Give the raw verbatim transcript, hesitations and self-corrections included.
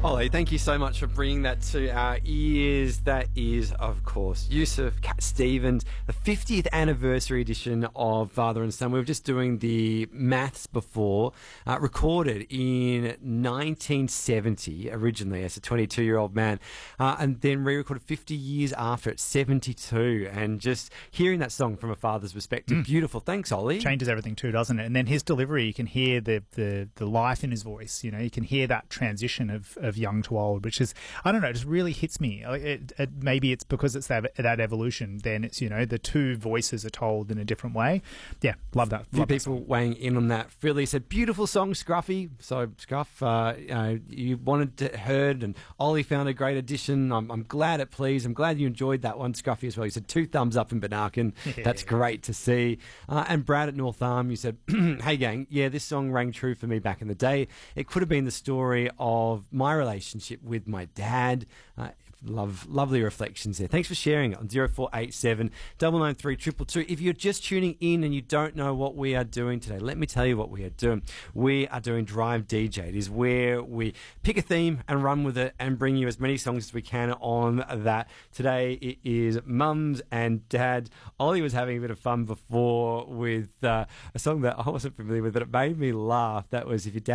Ollie, thank you so much for bringing that to our ears. That is, of course, Yusuf Cat Stevens, the fiftieth anniversary edition of Father and Son. We were just doing the maths before, uh, recorded in nineteen seventy originally as a twenty-two-year-old man, uh, and then re-recorded fifty years after at seventy-two. And just hearing that song from a father's perspective, mm. beautiful. Thanks, Ollie. Changes everything too, doesn't it? And then his delivery, you can hear the the, the life in his voice. You know, you can hear that transition of, of young to old, which is, I don't know, it just really hits me. It, it, maybe it's because it's that, that evolution. Then it's, you know, the two voices are told in a different way. Yeah, love that. A few love people that weighing in on that. Philly said, beautiful song, Scruffy. So, Scruff, uh, you, know, you wanted to heard, and Ollie found a great addition. I'm, I'm glad it pleased. I'm glad you enjoyed that one, Scruffy, as well. You said two thumbs up in Banarkin. Yeah. That's great to see. Uh, and Brad at North Arm, you said, hey, gang, yeah, this song rang true for me back in the day. It could have been the story of my relationship with my dad. Uh, love, lovely reflections there. Thanks for sharing it on zero four eight seven, nine nine three, two two two. If you're just tuning in and you don't know what we are doing today, let me tell you what we are doing. We are doing Drive D J. It is where we pick a theme and run with it and bring you as many songs as we can on that. Today it is Mums and Dads. Ollie was having a bit of fun before with uh, a song that I wasn't familiar with, but it made me laugh. That was If Your Dad